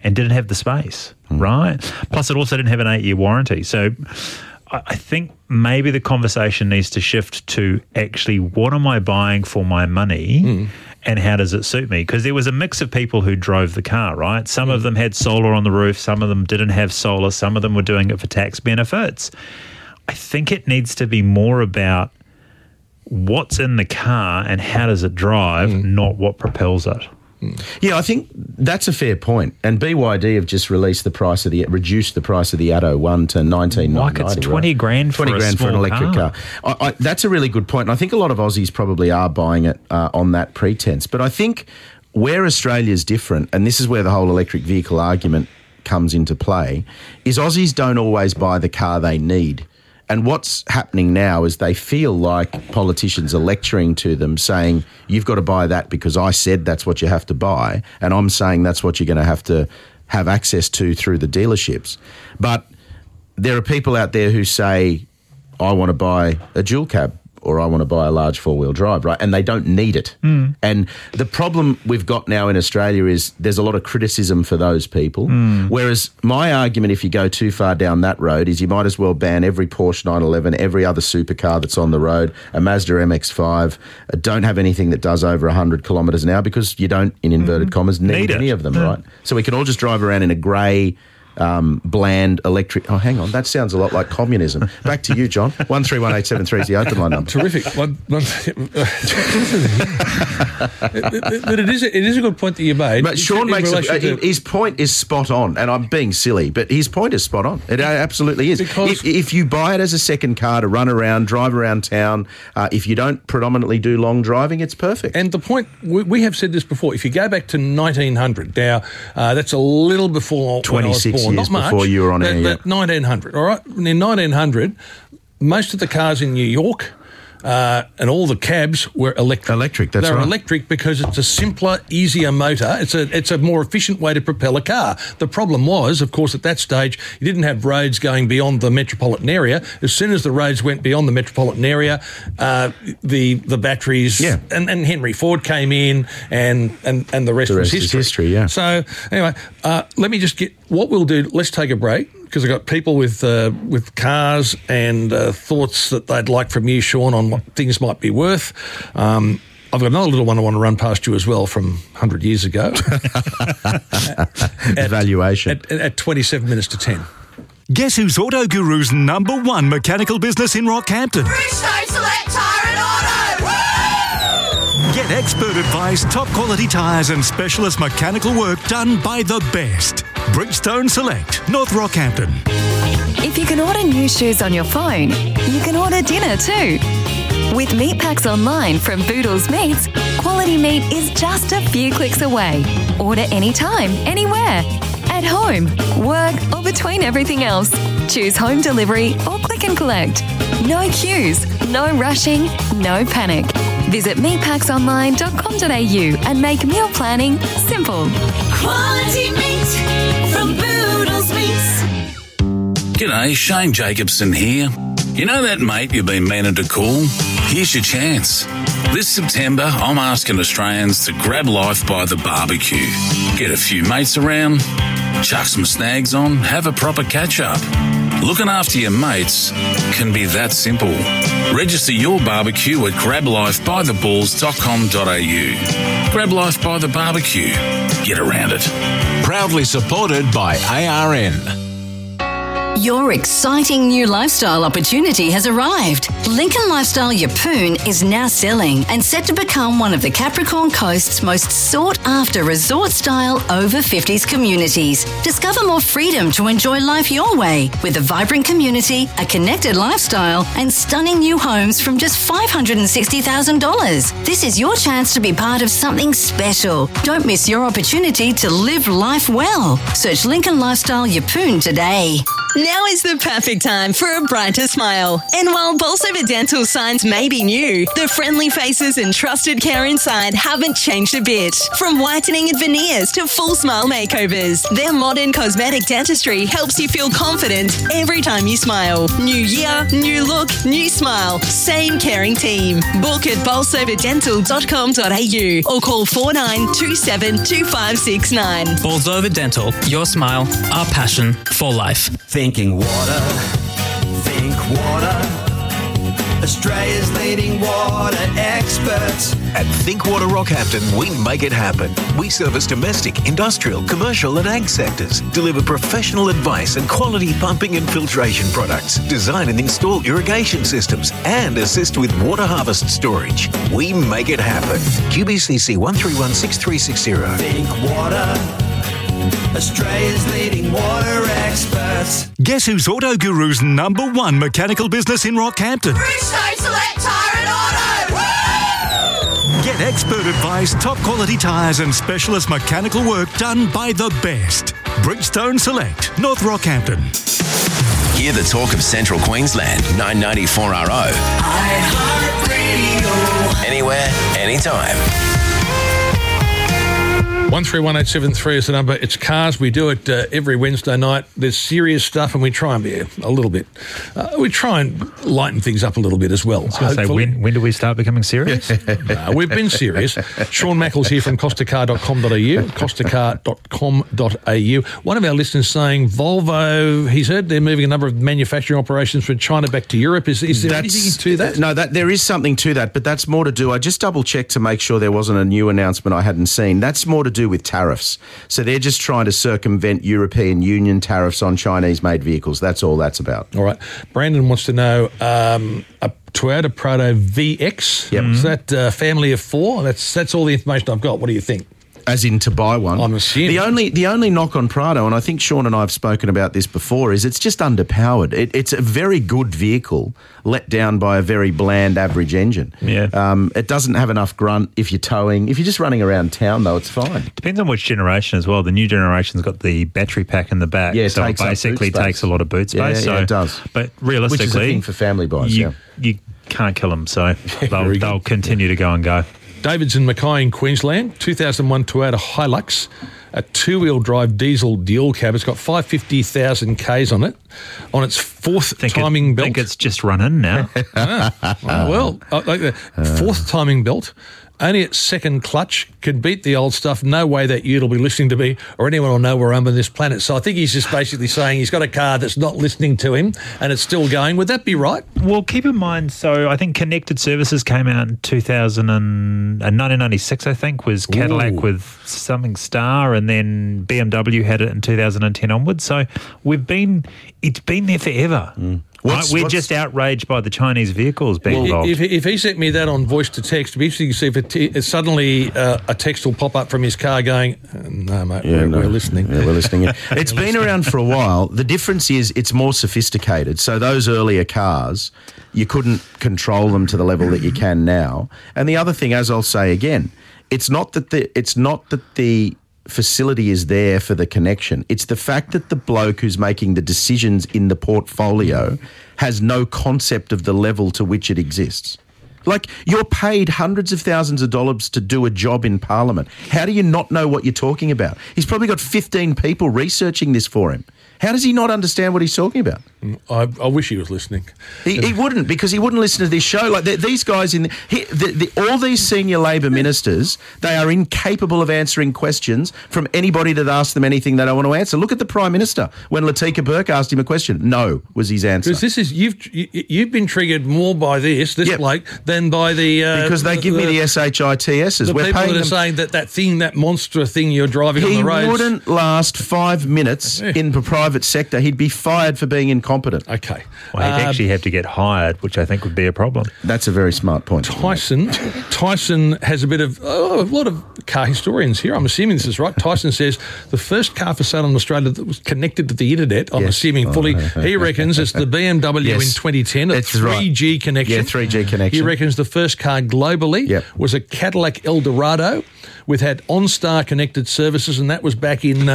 and didn't have the space, right? Plus, it also didn't have an 8-year warranty. So I think maybe the conversation needs to shift to actually what am I buying for my money and how does it suit me? Because there was a mix of people who drove the car, right? Some of them had solar on the roof, some of them didn't have solar, some of them were doing it for tax benefits. I think it needs to be more about what's in the car and how does it drive, not what propels it. Yeah, I think that's a fair point. And BYD have just reduced the price of the Atto 1 to $19,990. Like it's 20 grand for $20 grand for an electric car. That's a really good point. And I think a lot of Aussies probably are buying it on that pretense. But I think where Australia's different, and this is where the whole electric vehicle argument comes into play, is Aussies don't always buy the car they need. And what's happening now is they feel like politicians are lecturing to them saying, you've got to buy that because I said that's what you have to buy, and I'm saying that's what you're going to have access to through the dealerships. But there are people out there who say, I want to buy a dual cab or I want to buy a large four-wheel drive, right? And they don't need it. And the problem we've got now in Australia is there's a lot of criticism for those people, whereas my argument, if you go too far down that road, is you might as well ban every Porsche 911, every other supercar that's on the road, a Mazda MX-5, don't have anything that does over 100 kilometres an hour because you don't, in inverted commas, need any of them, right? So we can all just drive around in a grey, bland electric. Oh, hang on. That sounds a lot like communism. Back to you, John. 131873 is the open line number. Terrific. But it is a good point that you made. But Sean makes his point is spot on, and I'm being silly, but his point is spot on. It absolutely is. Because if you buy it as a second car to run around, drive around town, if you don't predominantly do long driving, it's perfect. And the point, we have said this before, if you go back to 1900, now that's a little before 26 years not much, before you were on air. But 1900, all right? In 1900, most of the cars in New York and all the cabs were electric. Electric, that's They're right. electric because it's a simpler, easier motor. It's a more efficient way to propel a car. The problem was, of course, at that stage, you didn't have roads going beyond the metropolitan area. As soon as the roads went beyond the metropolitan area, the batteries and Henry Ford came in and the rest was history. Is history, yeah. So anyway, let me just get what we'll do. Let's take a break, because I've got people with cars and thoughts that they'd like from you, Sean, on what things might be worth. I've got another little one I want to run past you as well from 100 years ago. Evaluation. At 27 minutes to 10. Guess who's Auto Guru's #1 mechanical business in Rockhampton? Bridgestone Select Tyre and Auto! Get expert advice, top quality tyres and specialist mechanical work done by the best. Bridgestone Select, North Rockhampton. If you can order new shoes on your phone, you can order dinner too. With meat packs online from Boodles Meats, quality meat is just a few clicks away. Order anytime, anywhere. At home, work, or between everything else. Choose home delivery or click and collect. No queues, no rushing, no panic. Visit meatpacksonline.com.au and make meal planning simple. Quality meat from Boodles Meats. G'day, Shane Jacobson here. You know that mate you've been meaning to call? Here's your chance. This September, I'm asking Australians to grab life by the barbecue. Get a few mates around, chuck some snags on, have a proper catch-up. Looking after your mates can be that simple. Register your barbecue at grablifebytheballs.com.au. Grab life by the barbecue. Get around it. Proudly supported by ARN. Your exciting new lifestyle opportunity has arrived. Lincoln Lifestyle Yeppoon is now selling and set to become one of the Capricorn Coast's most sought-after resort-style over-50s communities. Discover more freedom to enjoy life your way with a vibrant community, a connected lifestyle, and stunning new homes from just $560,000. This is your chance to be part of something special. Don't miss your opportunity to live life well. Search Lincoln Lifestyle Yeppoon today. Now is the perfect time for a brighter smile. And while Bolsover Dental signs may be new, the friendly faces and trusted care inside haven't changed a bit. From whitening and veneers to full smile makeovers, their modern cosmetic dentistry helps you feel confident every time you smile. New year, new look, new smile. Same caring team. Book at bolsoverdental.com.au or call 4927 2569. Bolsover Dental. Your smile, our passion for life. Thinking water, think water. Australia's leading water experts. At Think Water Rockhampton, we make it happen. We service domestic, industrial, commercial and ag sectors, deliver professional advice and quality pumping and filtration products, design and install irrigation systems, and assist with water harvest storage. We make it happen. QBCC 1316360. Think water. Australia's leading water experts. Guess who's Auto Guru's #1 mechanical business in Rockhampton? Bridgestone Select Tyre and Auto. Woo! Get expert advice, top quality tyres and specialist mechanical work done by the best. Bridgestone Select, North Rockhampton. Hear the talk of Central Queensland, 994RO. iHeartRadio. Anywhere, anytime. 131873 is the number. It's Cars. We do it every Wednesday night. There's serious stuff, and we try and be a little bit. We try and lighten things up a little bit as well. I was going to say, when do we start becoming serious? We've been serious. Sean Mackles here from costacar.com.au, costacar.com.au. One of our listeners saying Volvo, he's heard they're moving a number of manufacturing operations from China back to Europe. Is there anything to that? No, there is something to that, but that's more to do. I just double-checked to make sure there wasn't a new announcement I hadn't seen. That's more to do with tariffs. So they're just trying to circumvent European Union tariffs on Chinese-made vehicles. That's all that's about. All right. Brandon wants to know a Toyota Prado VX. Yep. Is that family of 4? That's all the information I've got. What do you think? As in to buy one. I'm assuming. The only knock on Prado, and I think Sean and I have spoken about this before, is it's just underpowered. It's a very good vehicle let down by a very bland average engine. Yeah. It doesn't have enough grunt if you're towing. If you're just running around town, though, it's fine. Depends on which generation as well. The new generation's got the battery pack in the back. Yeah, so it basically takes a lot of boot space. Yeah, it does. But realistically, which is a thing for family buyers, you can't kill them, so they'll continue to go and go. David's in Mackay in Queensland, 2001 Toyota Hilux, a two-wheel drive diesel dual cab. It's got 550,000 Ks on it, on its fourth timing belt. I think it's just run in now. Fourth timing belt. Only its second clutch, can beat the old stuff. No way that you'll be listening to me or anyone will know where I'm on this planet. So I think he's just basically saying he's got a car that's not listening to him and it's still going. Would that be right? Well, keep in mind, so I think Connected Services came out in 1996, I think, was Cadillac with something Star, and then BMW had it in 2010 onwards. So it's been there forever. We're just outraged by the Chinese vehicles being involved. If he sent me that on voice to text, it'd be interesting to see if suddenly a text will pop up from his car going, no, mate, we're listening. Yeah, we're listening. It's been around for a while. The difference is it's more sophisticated. So those earlier cars, you couldn't control them to the level that you can now. And the other thing, as I'll say again, it's not that the facility is there for the connection. It's the fact that the bloke who's making the decisions in the portfolio has no concept of the level to which it exists. Like, you're paid hundreds of thousands of dollars to do a job in Parliament. How do you not know what you're talking about? He's probably got 15 people researching this for him. How does he not understand what he's talking about? I wish he was listening. He wouldn't, because he wouldn't listen to this show. Like these guys all these senior Labor ministers, they are incapable of answering questions from anybody that asks them anything they don't want to answer. Look at the Prime Minister when Latika Burke asked him a question. No was his answer. Because this is you've been triggered more by this bloke than by the because they give me the SHITSs. We're people that are saying that monster thing you're driving on the roads. He wouldn't last 5 minutes in the private sector. He'd be fired for being incompetent. Okay. Well, he'd actually have to get hired, which I think would be a problem. That's a very smart point. Tyson has a lot of car historians here. I'm assuming this is right. Tyson says the first car for sale in Australia that was connected to the internet, I'm assuming fully, he reckons it's the BMW in 2010, a 3G connection. Yeah, 3G connection. He reckons seconds, the first car globally was a Cadillac Eldorado, which had OnStar connected services, and that was back in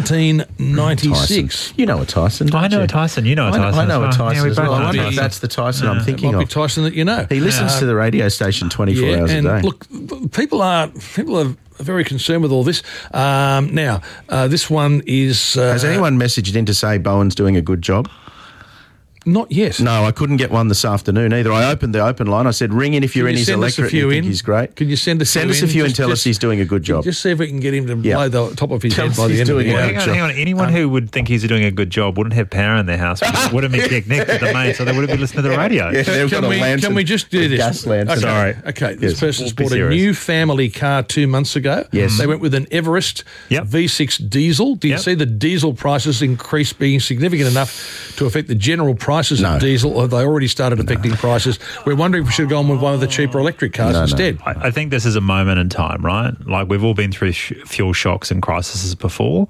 1996. You know a Tyson, don't I know you? a Tyson. You know a Tyson. I know a Tyson as well. I wonder know. if that's the Tyson I'm thinking It might be of. Tyson that you know. He listens to the radio station 24 hours a day. Look, people are very concerned with all this. Now, this one is... Has anyone messaged in to say Bowen's doing a good job? Not yet. No, I couldn't get one this afternoon either. I opened the open line. I said, ring in if you're in his electorate and you think he's great. Can you send us a few and tell us he's doing a good job. Just see if we can get him to blow the top of his head by the end of the year. Hang on. Anyone who would think he's doing a good job wouldn't have power in their house. Wouldn't be connected to the main, so they wouldn't be listening to the radio. Yeah, Can we just do this? Gas lantern. Sorry. Okay, this person's bought a new family car 2 months ago. Yes. They went with an Everest V6 diesel. Do you see the diesel prices increase being significant enough to affect the general prices of diesel? Or have they already started affecting prices? We're wondering if we should go on with one of the cheaper electric cars instead. I think this is a moment in time, right? Like we've all been through fuel shocks and crises before.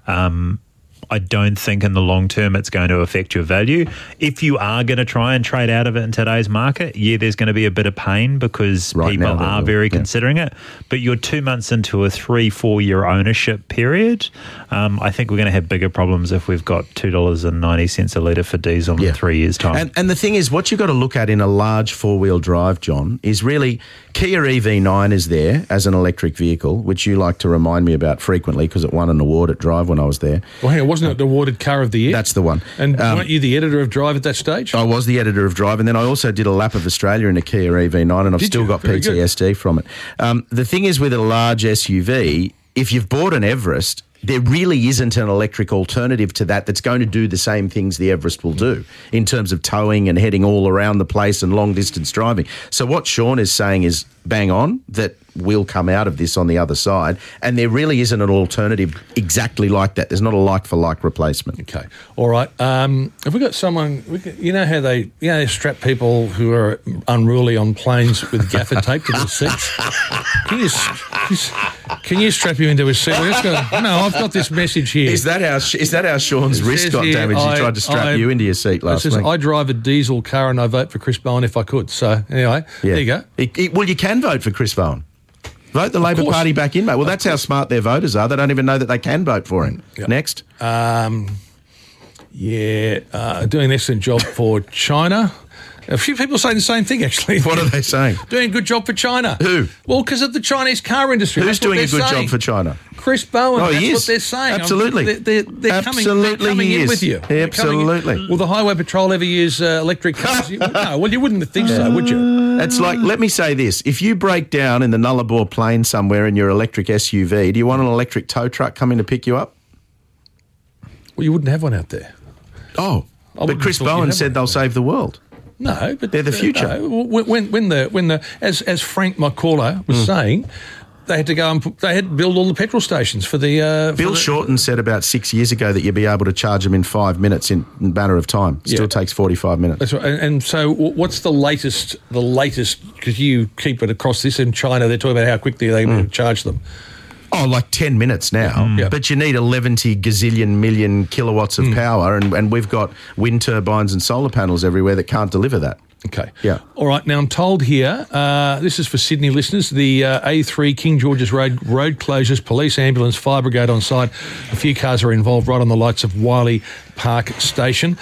I don't think in the long term it's going to affect your value. If you are going to try and trade out of it in today's market, there's going to be a bit of pain because people are very considering it. But you're 2 months into a 3-4 year ownership period. I think we're going to have bigger problems if we've got $2.90 a litre for diesel in 3 years' time. And the thing is, what you've got to look at in a large four-wheel drive, John, is really Kia EV9 is there as an electric vehicle, which you like to remind me about frequently because it won an award at Drive when I was there. Well, hang on, wasn't it the awarded car of the year? That's the one. And weren't you the editor of Drive at that stage? I was the editor of Drive, and then I also did a lap of Australia in a Kia EV9, and I've still got PTSD from it. The thing is with a large SUV, if you've bought an Everest, there really isn't an electric alternative to that that's going to do the same things the Everest will do in terms of towing and heading all around the place and long-distance driving. So what Sean is saying is bang on, that we'll come out of this on the other side, and there really isn't an alternative exactly like that. There's not a like-for-like replacement. Okay. All right. Have we got someone... You know how they strap people who are unruly on planes with gaffer tape to their seats? Can you strap him into a seat? I've got this message here. Is that how Sean's wrist got damaged? He tried to strap you into your seat last week. I drive a diesel car and I vote for Chris Bowen if I could. So anyway, there you go. Well, you can vote for Chris Bowen. Vote the Labor Party back in, mate. Well, that's how smart their voters are. They don't even know that they can vote for him. Yep. Next. Doing an excellent job for China. A few people saying the same thing, actually. What are they saying? Doing a good job for China. Who? Well, because of the Chinese car industry. Who's doing a good job for China? Chris Bowen. Oh, that's what they're saying. Absolutely. They're coming in with you. Absolutely. Will the Highway Patrol ever use electric cars? No, well, you wouldn't think so, would you? It's like, let me say this. If you break down in the Nullarbor Plain somewhere in your electric SUV, do you want an electric tow truck coming to pick you up? Well, you wouldn't have one out there. Oh, but Chris Bowen said they'll save the world. No, but they're the future. No. As Frank McCauley was saying, they had to go and they had to build all the petrol stations for the. Bill Shorten said about 6 years ago that you'd be able to charge them in 5 minutes in a matter of time. Still takes 45 minutes. That's right. And so, what's the latest? Because you keep it across this in China, they're talking about how quickly they can charge them. Oh, like 10 minutes now. But you need 11 gazillion million kilowatts of power, and we've got wind turbines and solar panels everywhere that can't deliver that. Okay. Yeah. All right. Now, I'm told here, this is for Sydney listeners, the A3 King George's Road closures, police, ambulance, fire brigade on site. A few cars are involved right on the lights of Wiley Park Station.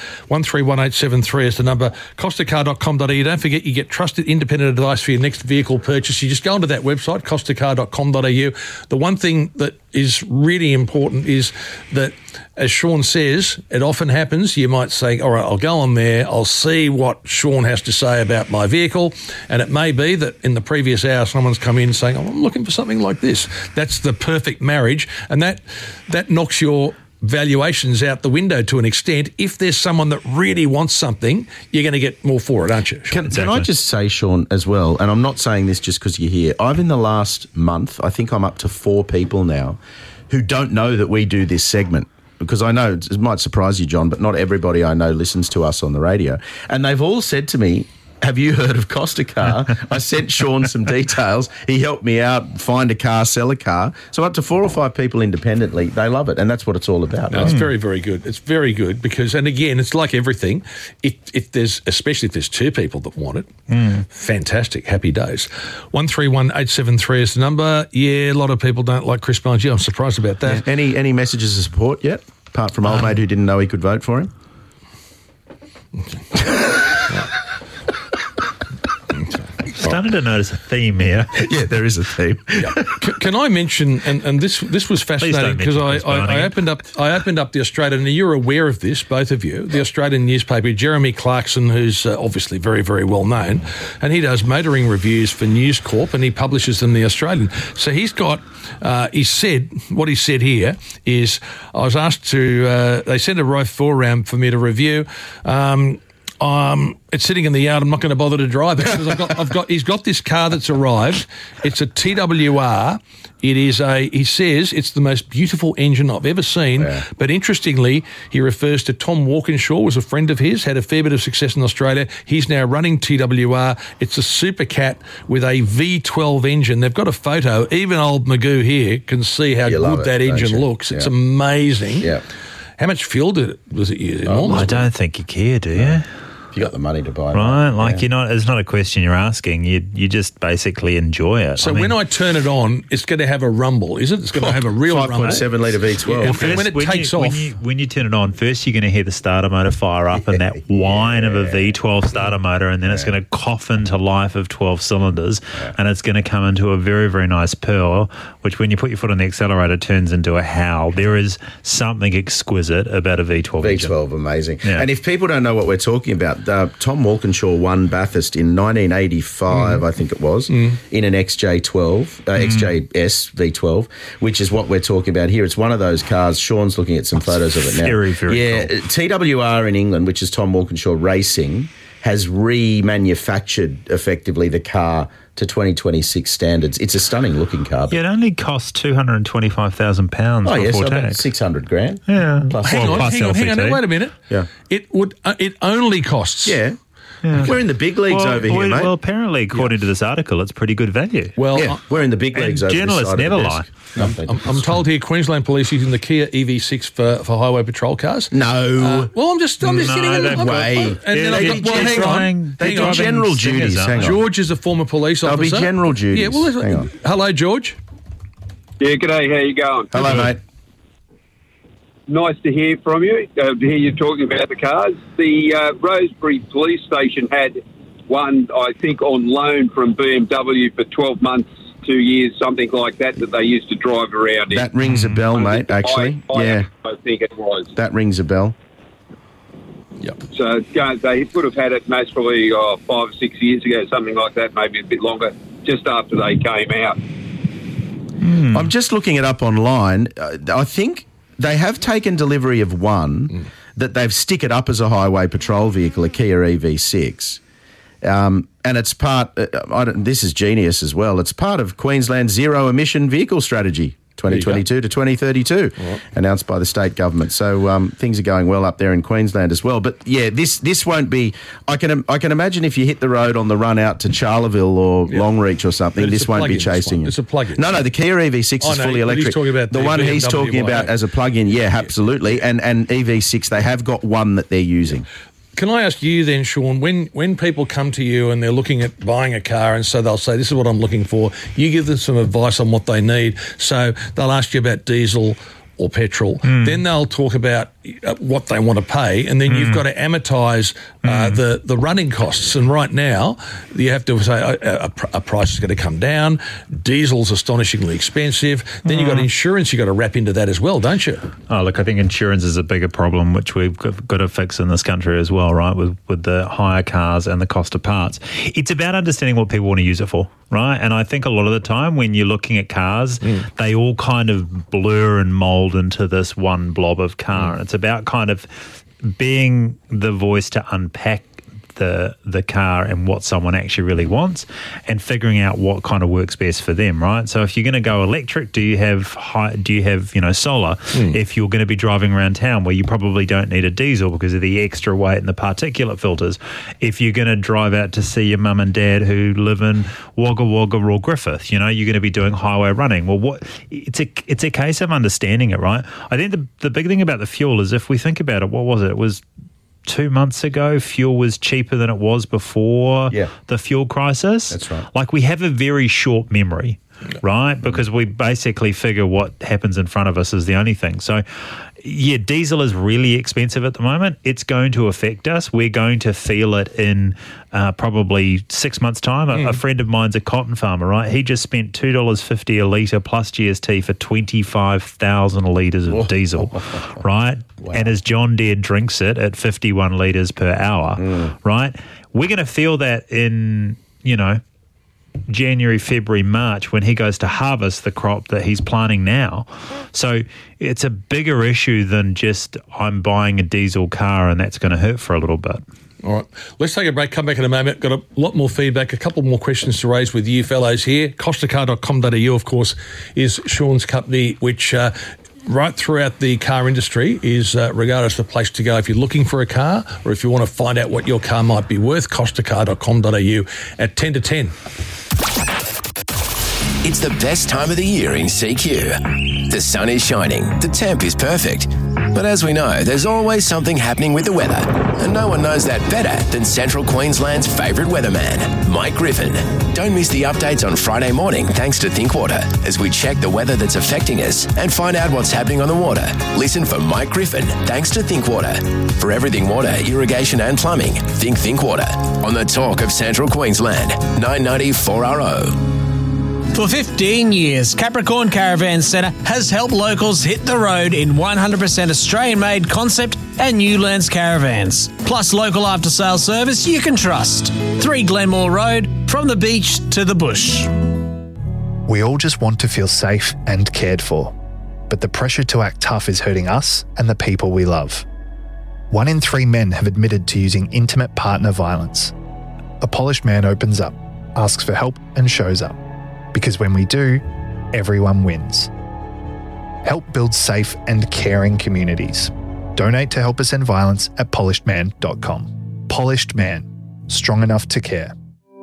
131873 is the number. Costacar.com.au. Don't forget you get trusted independent advice for your next vehicle purchase. You just go onto that website, costacar.com.au. The one thing that is really important is that, as Sean says, it often happens. You might say, all right, I'll go on there, I'll see what Sean has to say about my vehicle, and it may be that in the previous hour someone's come in saying, I'm looking for something like this. That's the perfect marriage, and that knocks your valuations out the window to an extent. If there's someone that really wants something, you're going to get more for it, aren't you? Can I just say, Sean, as well, and I'm not saying this just because you're here, I've in the last month, I think I'm up to 4 people now who don't know that we do this segment. Because I know, it might surprise you, John, but not everybody I know listens to us on the radio. And they've all said to me, have you heard of Costa Car? I sent Sean some details. He helped me out, find a car, sell a car. So up to 4 or 5 people independently, they love it, and that's what it's all about. No, right? it's very, very good. It's very good because, and again, it's like everything. Especially if there's 2 people that want it, fantastic, happy days. 131873 is the number. Yeah, a lot of people don't like Chris Barnes. Yeah, I'm surprised about that. Any messages of support yet, apart from old mate who didn't know he could vote for him? Starting to notice a theme here. Yeah, there is a theme. Can I mention? And this was fascinating because I opened up the Australian. And you're aware of this, both of you. The Australian newspaper, Jeremy Clarkson, who's obviously very, very well known, and he does motoring reviews for News Corp, and he publishes them in the Australian. So he's got. He said what he said here is I was asked to. They sent a Row 4 round for me to review. It's sitting in the yard. I'm not going to bother to drive it because he's got this car that's arrived. It's a TWR. He says it's the most beautiful engine I've ever seen. Yeah. But interestingly, he refers to Tom Walkinshaw, was a friend of his, had a fair bit of success in Australia. He's now running TWR. It's a Super Cat with a V12 engine. They've got a photo. Even old Magoo here can see how good that engine looks. It's amazing. Yeah. How much fuel was it use? I don't think you care, do you? If you got the money to buy it. Right, like it's not a question you're asking. You just basically enjoy it. So when I turn it on, it's going to have a rumble, is it? It's going to have a real rumble. 5.7 litre V12. Yeah, and when it takes off. When you turn it on, first you're going to hear the starter motor fire up and that whine of a V12 starter motor, and then it's going to cough into life of 12 cylinders, and it's going to come into a very, very nice purr, which when you put your foot on the accelerator turns into a howl. There is something exquisite about a V12 engine. V12, amazing. Yeah. And if people don't know what we're talking about, Tom Walkinshaw won Bathurst in 1985, I think it was, in an XJ12, XJS V12, which is what we're talking about here. It's one of those cars. Sean's looking at some photos of it now. Very, very cool. TWR in England, which is Tom Walkinshaw Racing, has remanufactured effectively the car to 2026 standards. It's a stunning looking car. Yeah, it only cost £225,000 before tax. 600 grand. Yeah. Hang on. Wait a minute. Yeah. It only costs. Yeah. We're in the big leagues over here, mate. Well, apparently, according to this article, it's pretty good value. Well, we're in the big leagues over here. Journalists never lie. I'm told here Queensland Police using the Kia EV6 for highway patrol cars. No. I'm just getting no way. They do general duties. George is a former police officer. They'll be general duties. Yeah, well, hang on. Hello, George. Yeah, g'day. How you going? Hello, mate. Nice to hear from you, to hear you talking about the cars. The Rosebery Police Station had one, I think, on loan from BMW for 12 months, 2 years, something like that they used to drive around in. That rings a bell, mate, actually. I think it was. That rings a bell. Yep. So they would have had it most probably 5 or 6 years ago, something like that, maybe a bit longer, just after they came out. I'm just looking it up online. I think they have taken delivery of one that they've stick it up as a highway patrol vehicle, a Kia EV6. And it's part, this is genius as well, it's part of Queensland's zero emission vehicle strategy, 2022 to 2032, announced by the state government. So things are going well up there in Queensland as well. But yeah, this won't be. I can imagine if you hit the road on the run out to Charleville or Longreach or something, this won't be chasing you. It's a plug-in. No, the Kia EV6 is fully electric. He's talking about the one he's talking about as a plug-in. Yeah, absolutely. And EV6, they have got one that they're using. Can I ask you then, Sean, when people come to you and they're looking at buying a car and so they'll say, this is what I'm looking for, you give them some advice on what they need. So they'll ask you about diesel or petrol. Then they'll talk about what they want to pay, and then you've got to amortise the running costs. And right now, you have to say a price is going to come down. Diesel's astonishingly expensive. Then you've got insurance you've got to wrap into that as well, don't you? Oh, look, I think insurance is a bigger problem, which we've got to fix in this country as well, right, with the hire cars and the cost of parts. It's about understanding what people want to use it for, right? And I think a lot of the time when you're looking at cars, they all kind of blur and mould into this one blob of car. It's about kind of being the voice to unpack the car and what someone actually really wants, and figuring out what kind of works best for them, right? So if you're going to go electric, do you have solar? If you're going to be driving around town where you probably don't need a diesel because of the extra weight and the particulate filters. If you're going to drive out to see your mum and dad who live in Wagga Wagga or Griffith, you're going to be doing highway running. Well, it's a case of understanding it, right? I think the big thing about the fuel is, if we think about it, what was it? It was 2 months ago, fuel was cheaper than it was before the fuel crisis. That's right. Like, we have a very short memory, right? Because we basically figure what happens in front of us is the only thing. So, yeah, diesel is really expensive at the moment. It's going to affect us. We're going to feel it in probably 6 months' time. A friend of mine's a cotton farmer, right? He just spent $2.50 a litre plus GST for 25,000 litres of diesel, right? Wow. And his John Deere drinks it at 51 litres per hour, right? We're going to feel that in, January, February, March, when he goes to harvest the crop that he's planting now. So it's a bigger issue than just I'm buying a diesel car and that's going to hurt for a little bit. All right, let's take a break, come back in a moment. Got a lot more feedback, a couple more questions to raise with you fellows here. Costacar.com.au, of course, is Sean's company, which right throughout the car industry is regarded as the place to go if you're looking for a car or if you want to find out what your car might be worth. Costacar.com.au at 10 to 10. It's the best time of the year in CQ. The sun is shining, the temp is perfect. But as we know, there's always something happening with the weather. And no one knows that better than Central Queensland's favourite weatherman, Mike Griffin. Don't miss the updates on Friday morning thanks to Thinkwater as we check the weather that's affecting us and find out what's happening on the water. Listen for Mike Griffin thanks to Thinkwater. For everything water, irrigation and plumbing, think Thinkwater. On the talk of Central Queensland, 990 4RO. For 15 years, Capricorn Caravan Centre has helped locals hit the road in 100% Australian-made concept and Newlands caravans. Plus local after-sales service you can trust. 3 Glenmore Road, from the beach to the bush. We all just want to feel safe and cared for. But the pressure to act tough is hurting us and the people we love. 1 in 3 men have admitted to using intimate partner violence. A polished man opens up, asks for help and shows up. Because when we do, everyone wins. Help build safe and caring communities. Donate to Help Us End Violence at polishedman.com. Polished Man. Strong enough to care.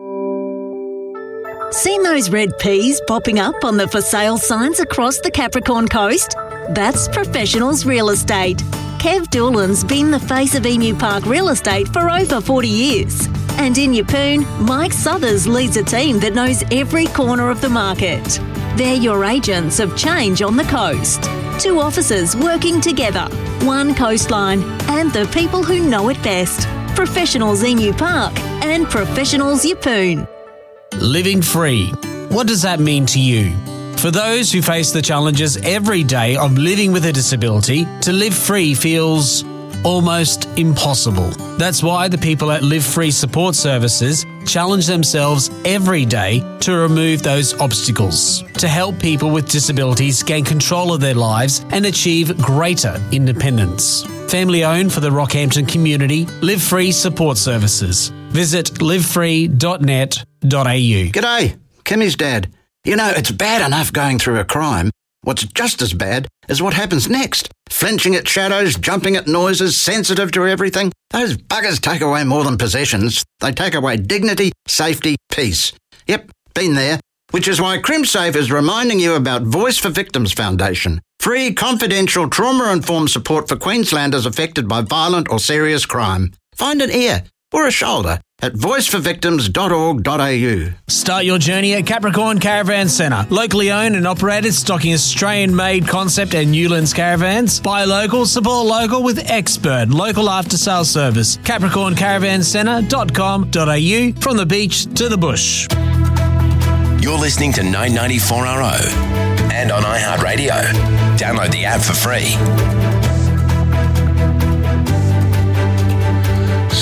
Seen those red peas popping up on the for sale signs across the Capricorn coast? That's Professionals Real Estate. Kev Doolan's been the face of Emu Park Real Estate for over 40 years. And in Yeppoon, Mike Southers leads a team that knows every corner of the market. They're your agents of change on the coast. 2 offices working together, 1 coastline, and the people who know it best. Professionals Emu Park and Professionals Yeppoon. Living free. What does that mean to you? For those who face the challenges every day of living with a disability, to live free feels almost impossible. That's why the people at Live Free Support Services challenge themselves every day to remove those obstacles, to help people with disabilities gain control of their lives and achieve greater independence. Family owned for the Rockhampton community, Live Free Support Services. Visit livefree.net.au. G'day, Kimmy's dad. You know, it's bad enough going through a crime. What's just as bad is what happens next. Flinching at shadows, jumping at noises, sensitive to everything. Those buggers take away more than possessions. They take away dignity, safety, peace. Yep, been there. Which is why CrimSafe is reminding you about Voice for Victims Foundation. Free, confidential, trauma-informed support for Queenslanders affected by violent or serious crime. Find an ear or a shoulder at voiceforvictims.org.au. Start your journey at Capricorn Caravan Centre. Locally owned and operated, stocking Australian-made concept and Newlands caravans. Buy local, support local with expert local after-sales service. CapricornCaravanCentre.com.au, from the beach to the bush. You're listening to 994RO and on iHeartRadio. Download the app for free.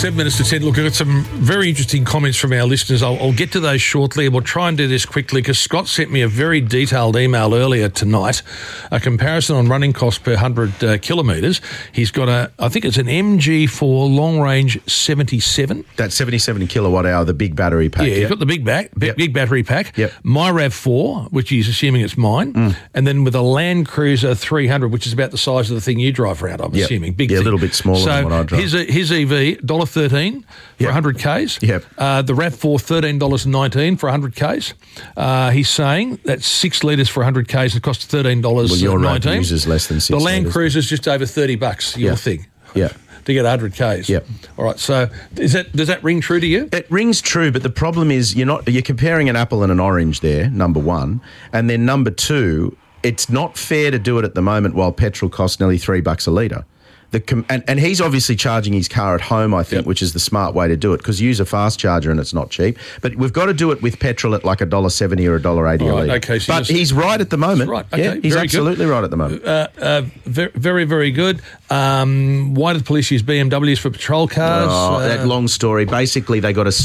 7 minutes to 10. Look, I've got some very interesting comments from our listeners. I'll get to those shortly, and we'll try and do this quickly because Scott sent me a very detailed email earlier tonight, a comparison on running costs per 100 kilometres. He's got I think it's an MG4 long range 77. That 77 kilowatt hour, the big battery pack. Yeah, you've got the big battery pack. Yep. My RAV4, which he's assuming it's mine, and then with a Land Cruiser 300, which is about the size of the thing you drive around, I'm assuming. Big thing. A little bit smaller than what I drive. His EV, $1.13 for 100 Ks. Yep. The RAV4, $13.19 for 100 Ks. He's saying that's 6 litres for 100 Ks. It costs $13.19. Well, your RAV uses less than 6 The Land litres. Cruiser's just over $30, your thing. Yeah. To get 100 Ks. Yep. All right. So does that ring true to you? It rings true, but the problem is you're comparing an apple and an orange there, number one, and then number two, it's not fair to do it at the moment while petrol costs nearly $3 a litre. And he's obviously charging his car at home, I think, which is the smart way to do it, because you use a fast charger and it's not cheap. But we've got to do it with petrol at like $1.70 or $1.80 a litre. Okay, so but he's right at the moment. Right. Okay, yeah, he's very absolutely right at the moment. Very, very good. Why did the police use BMWs for patrol cars? That long story. Basically, they got a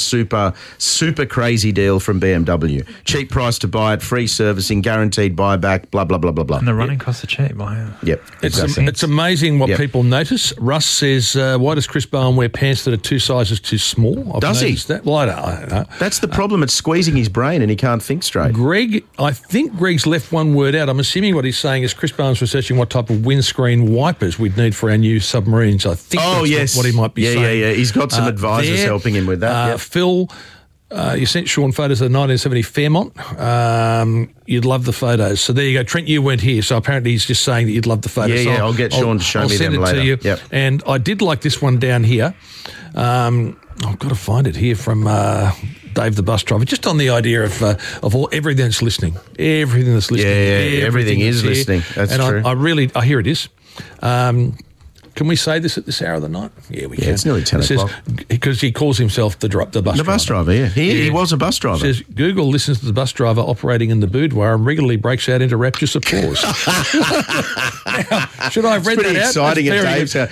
super crazy deal from BMW. Cheap price to buy it, free servicing, guaranteed buyback, blah, blah, blah, blah, blah. And the running costs are cheap. Wow. Yep. It's amazing what people notice. Russ says, why does Chris Bowen wear pants that are 2 sizes too small? Does he? That. Well, I don't know. That's the problem. It's squeezing his brain and he can't think straight. I think Greg's left one word out. I'm assuming what he's saying is Chris Bowen's researching what type of windscreen wipers we'd need for our new submarines. I think that's what he might be saying. Yeah. He's got some advisors helping him with that. Phil, you sent Sean photos of the 1970 Fairmont. You'd love the photos. So there you go. Trent, you weren't here, so apparently he's just saying that you'd love the photos. Yeah, I'll get Sean to show me them later. I'll send it to you. Yep. And I did like this one down here. I've got to find it here from Dave the bus driver, just on the idea of everything that's listening. Everything that's listening. Yeah, everything is here. listening. That's true. Here it is. Can we say this at this hour of the night? Yeah, we can. It's nearly 10 o'clock. Because he calls himself the bus driver. The bus driver, yeah. He was a bus driver. Says, Google listens to the bus driver operating in the boudoir and regularly breaks out into rapturous applause. Now, should I have read that out? Exciting at Dave's house.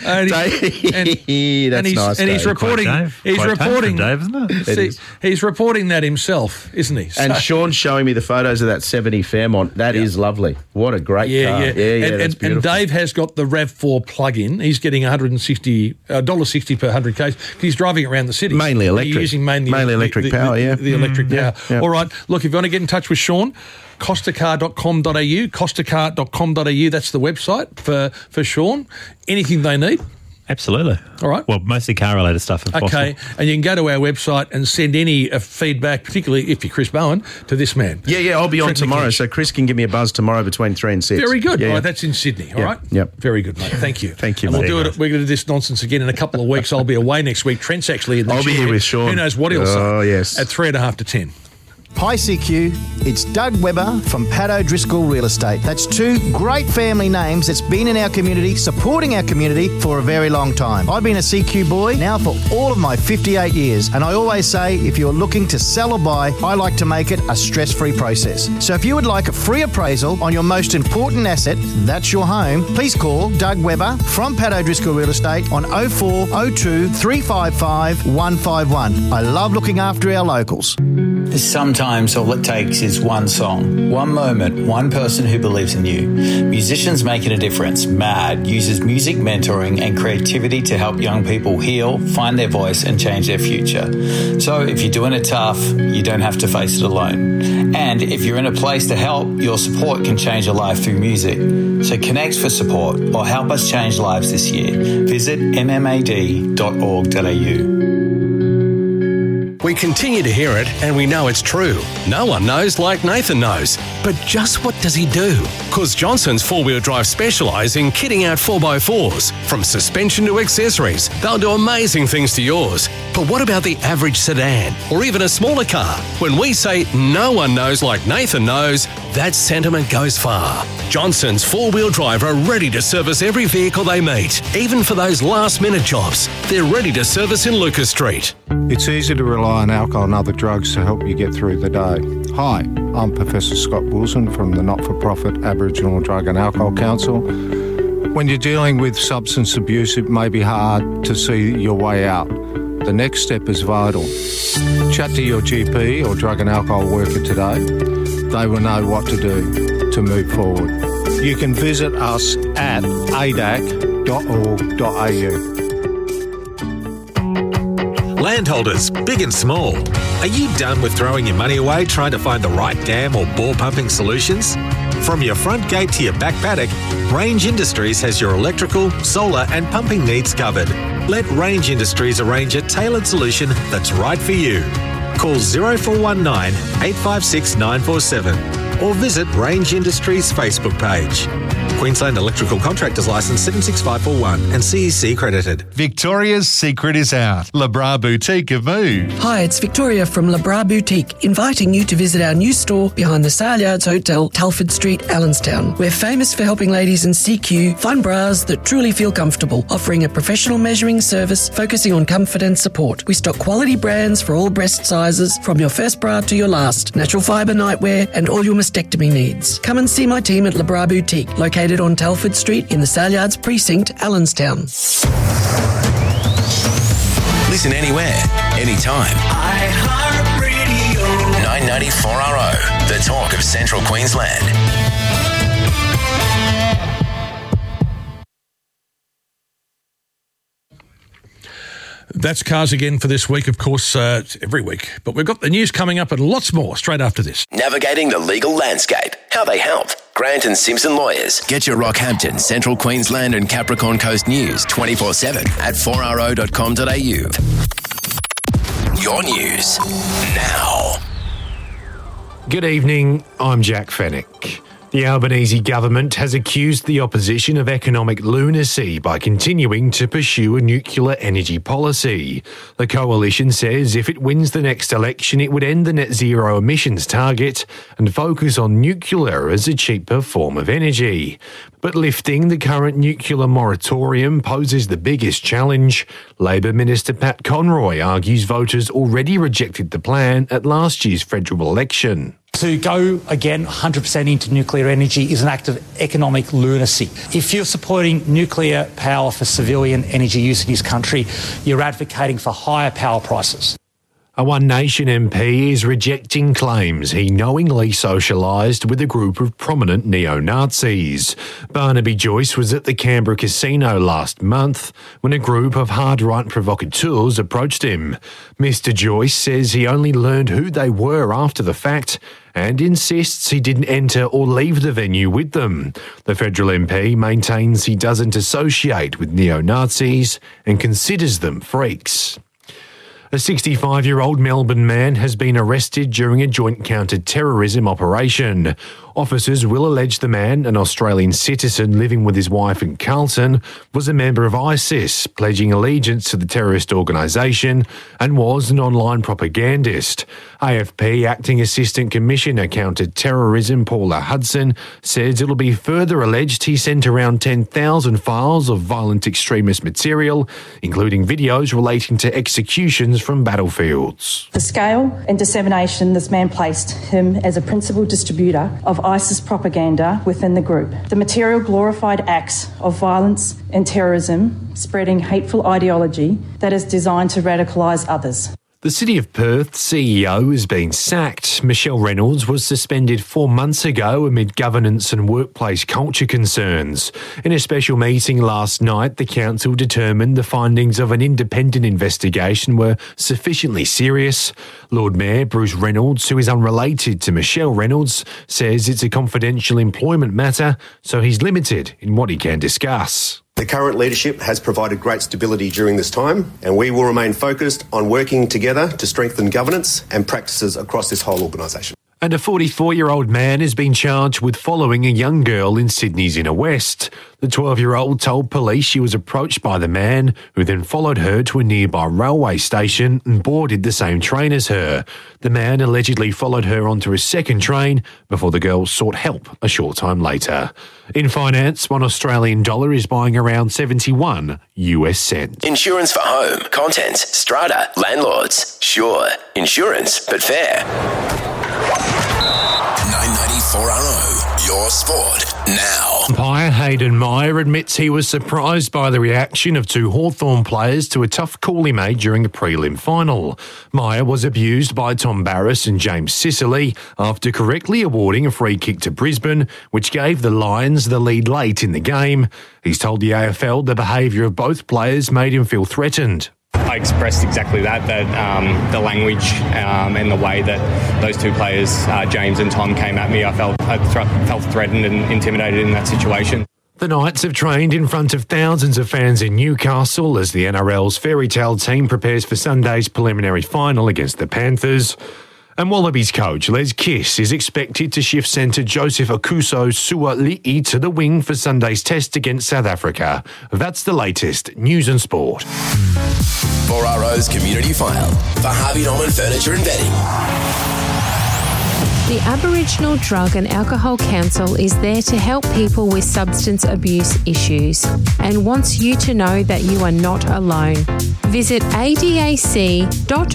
That's nice, and he's reporting. Dave, isn't it? He's reporting that himself, isn't he? And Sean's showing me the photos of that 70 Fairmont. That is lovely. What a great car. Yeah, that's beautiful. And Dave has got the RAV4 plug-in. He's getting $1.60 per 100 Ks because he's driving around the city. Mainly electric. Using mainly electric power, the electric power. Yeah. All right. Look, if you want to get in touch with Sean, costacar.com.au, costacar.com.au, that's the website for Sean. Anything they need. Absolutely. All right. Well, mostly car-related stuff, if possible. Okay, and you can go to our website and send any feedback, particularly if you're Chris Bowen, to this man. Yeah, I'll be on tomorrow, so Chris can give me a buzz tomorrow between 3 and 6. Very good. Yeah. All right, that's in Sydney, all right? Yep. Very good, mate. Thank you. Thank you, and mate. We're going to do this nonsense again in a couple of weeks. I'll be away next week. Trent's actually in the I'll be here with Sean. Who knows what he'll say. Oh, yes. At 3.5 to 10. Hi CQ, it's Doug Webber from Pat O'Driscoll Real Estate. That's 2 great family names that's been in our community, supporting our community for a very long time. I've been a CQ boy now for all of my 58 years, and I always say if you're looking to sell or buy, I like to make it a stress-free process. So if you would like a free appraisal on your most important asset, that's your home, please call Doug Webber from Pat O'Driscoll Real Estate on 0402 355 151. I love looking after our locals. Sometimes all it takes is one song, one moment, one person who believes in you. Musicians Making a Difference, MAD, uses music mentoring and creativity to help young people heal, find their voice and change their future. So if you're doing it tough, you don't have to face it alone. And if you're in a place to help, your support can change a life through music. So connect for support or help us change lives this year. Visit mmad.org.au. We continue to hear it, and we know it's true. No one knows like Nathan knows. But just what does he do? Because Johnson's 4-wheel drive specialise in kitting out 4x4s. From suspension to accessories, they'll do amazing things to yours. But what about the average sedan, or even a smaller car? When we say no one knows like Nathan knows, that sentiment goes far. Johnson's 4-wheel drive are ready to service every vehicle they meet, even for those last-minute jobs. They're ready to service in Lucas Street. It's easy to rely on alcohol and other drugs to help you get through the day. Hi, I'm Professor Scott Wilson from the not-for-profit Aboriginal Drug and Alcohol Council. When you're dealing with substance abuse, it may be hard to see your way out. The next step is vital. Chat to your GP or drug and alcohol worker today. They will know what to do to move forward. You can visit us at adac.org.au. Landholders, big and small, are you done with throwing your money away trying to find the right dam or bore pumping solutions? From your front gate to your back paddock, Range Industries has your electrical, solar and pumping needs covered. Let Range Industries arrange a tailored solution that's right for you. Call 0419 856 947 or visit Range Industries Facebook page. Queensland Electrical Contractors Licence 76541 and CEC credited. Victoria's secret is out. Le Bras Boutique have moved. Hi, it's Victoria from Le Bras Boutique, inviting you to visit our new store behind the Saleyards Hotel, Telford Street, Allenstown. We're famous for helping ladies in CQ find bras that truly feel comfortable, offering a professional measuring service focusing on comfort and support. We stock quality brands for all breast sizes, from your first bra to your last, natural fibre nightwear and all your mastectomy needs. Come and see my team at Le Bras Boutique, located on Telford Street in the Saleyards Precinct, Allenstown. Listen anywhere, anytime. iHeartRadio. 994RO, the talk of Central Queensland. That's Cars Again for this week, of course, every week. But we've got the news coming up and lots more straight after this. Navigating the legal landscape. How they help. Grant and Simpson Lawyers. Get your Rockhampton, Central Queensland and Capricorn Coast news 24/7 at 4RO.com.au. Your news now. Good evening, I'm Jack Fennick. The Albanese government has accused the opposition of economic lunacy by continuing to pursue a nuclear energy policy. The coalition says if it wins the next election, it would end the net zero emissions target and focus on nuclear as a cheaper form of energy. But lifting the current nuclear moratorium poses the biggest challenge. Labor Minister Pat Conroy argues voters already rejected the plan at last year's federal election. To go again 100% into nuclear energy is an act of economic lunacy. If you're supporting nuclear power for civilian energy use in this country, you're advocating for higher power prices. A One Nation MP is rejecting claims he knowingly socialised with a group of prominent neo-Nazis. Barnaby Joyce was at the Canberra casino last month when a group of hard-right provocateurs approached him. Mr Joyce says he only learned who they were after the fact and insists he didn't enter or leave the venue with them. The federal MP maintains he doesn't associate with neo-Nazis and considers them freaks. A 65-year-old Melbourne man has been arrested during a joint counter-terrorism operation. Officers will allege the man, an Australian citizen living with his wife in Carlton, was a member of ISIS, pledging allegiance to the terrorist organisation, and was an online propagandist. AFP Acting Assistant Commissioner Counter-Terrorism Paula Hudson says it'll be further alleged he sent around 10,000 files of violent extremist material, including videos relating to executions from battlefields. The scale and dissemination this man placed him as a principal distributor of ISIS propaganda within the group. The material glorified acts of violence and terrorism, spreading hateful ideology that is designed to radicalise others. The City of Perth CEO has been sacked. Michelle Reynolds was suspended 4 months ago amid governance and workplace culture concerns. In a special meeting last night, the council determined the findings of an independent investigation were sufficiently serious. Lord Mayor Bruce Reynolds, who is unrelated to Michelle Reynolds, says it's a confidential employment matter, so he's limited in what he can discuss. The current leadership has provided great stability during this time, and we will remain focused on working together to strengthen governance and practices across this whole organisation. And a 44-year-old man has been charged with following a young girl in Sydney's Inner West. The 12-year-old told police she was approached by the man, who then followed her to a nearby railway station and boarded the same train as her. The man allegedly followed her onto a second train before the girl sought help a short time later. In finance, $1 Australian is buying around 71 US cents. Insurance for home, contents, strata, landlords. Sure, insurance, but fair. 994 4RO, your sport now. Umpire Hayden Meyer admits he was surprised by the reaction of two Hawthorn players to a tough call he made during a prelim final. Meyer was abused by Tom Barras and James Sicily after correctly awarding a free kick to Brisbane, which gave the Lions the lead late in the game. He's told the AFL the behaviour of both players made him feel threatened. I expressed exactly that the language and the way that those two players, James and Tom, came at me, I felt threatened and intimidated in that situation. The Knights have trained in front of thousands of fans in Newcastle as the NRL's Fairy Tale team prepares for Sunday's preliminary final against the Panthers. And Wallabies coach Les Kiss is expected to shift centre Joseph Okuso Suali'i to the wing for Sunday's test against South Africa. That's the latest news and sport. 4RO's Community File for Harvey Norman Furniture and Bedding. The Aboriginal Drug and Alcohol Council is there to help people with substance abuse issues and wants you to know that you are not alone. Visit adac.org.au.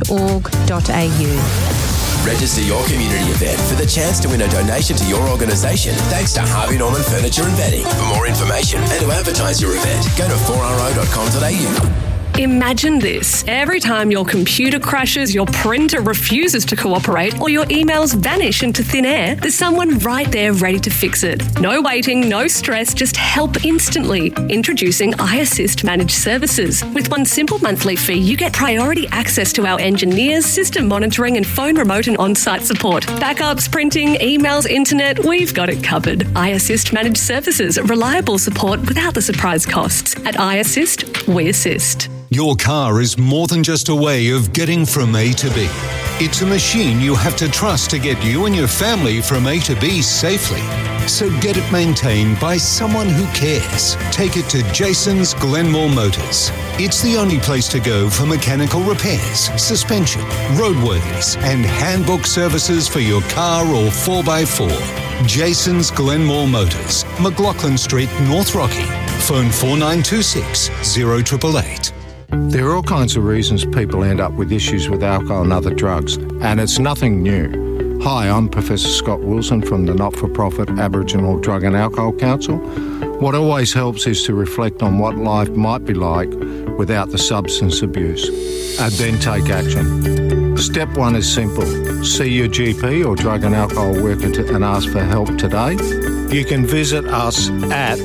Register your community event for the chance to win a donation to your organisation thanks to Harvey Norman Furniture and Bedding. For more information and to advertise your event, go to 4ro.com.au. Imagine this. Every time your computer crashes, your printer refuses to cooperate, or your emails vanish into thin air, there's someone right there ready to fix it. No waiting, no stress, just help instantly. Introducing iAssist Managed Services. With one simple monthly fee, you get priority access to our engineers, system monitoring and phone remote and on-site support. Backups, printing, emails, internet, we've got it covered. iAssist Managed Services. Reliable support without the surprise costs. At iAssist, we assist. Your car is more than just a way of getting from A to B. It's a machine you have to trust to get you and your family from A to B safely. So get it maintained by someone who cares. Take it to Jason's Glenmore Motors. It's the only place to go for mechanical repairs, suspension, roadworthies, and handbook services for your car or 4x4. Jason's Glenmore Motors, McLaughlin Street, North Rocky. Phone 4926 0888. There are all kinds of reasons people end up with issues with alcohol and other drugs, and it's nothing new. Hi, I'm Professor Scott Wilson from the not-for-profit Aboriginal Drug and Alcohol Council. What always helps is to reflect on what life might be like without the substance abuse, and then take action. Step one is simple. See your GP or drug and alcohol worker and ask for help today. You can visit us at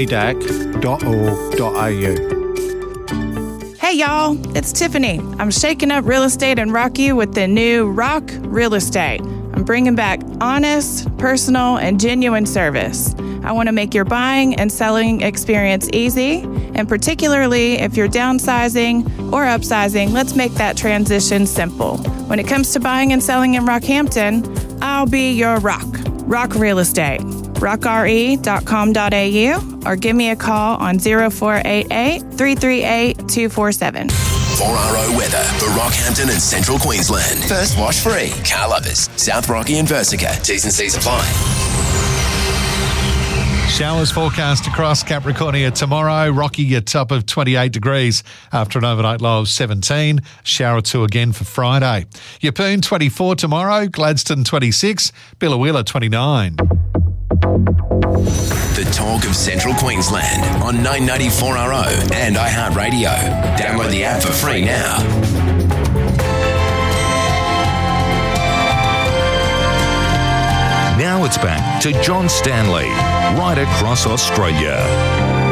adac.org.au. Hey y'all, it's Tiffany. I'm shaking up real estate in Rocky with the new Rock Real Estate. I'm bringing back honest, personal, and genuine service. I want to make your buying and selling experience easy, and particularly if you're downsizing or upsizing, let's make that transition simple. When it comes to buying and selling in Rockhampton, I'll be your rock. Rock Real Estate. rockre.com.au or give me a call on 0488 338 247. 4RO weather for Rockhampton and Central Queensland. First wash free. Car lovers. South Rocky and Versica. T's and C's apply. Showers forecast across Capricornia tomorrow. Rocky a top of 28 degrees after an overnight low of 17. Shower 2 again for Friday. Yeppoon 24 tomorrow. Gladstone 26. Billawheeler 29. The talk of Central Queensland on 994RO and iHeartRadio. Download the app for free now. Now it's back to John Stanley, right across Australia.